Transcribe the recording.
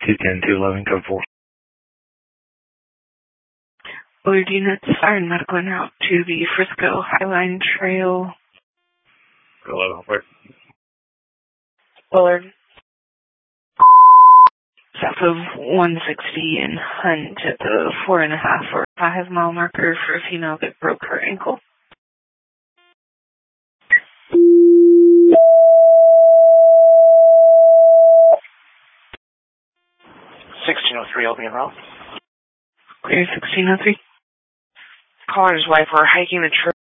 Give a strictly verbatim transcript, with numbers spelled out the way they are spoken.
two ten, two eleven, code four. Willard units are not going out to the Frisco Highline Trail. eleven, halfway. Willard. South of one sixty and Hunt at the four and a half or five mile marker for a female that broke her ankle. sixteen oh three, I'll be en route. Clear sixteen oh three. Caller and his wife were hiking the trail.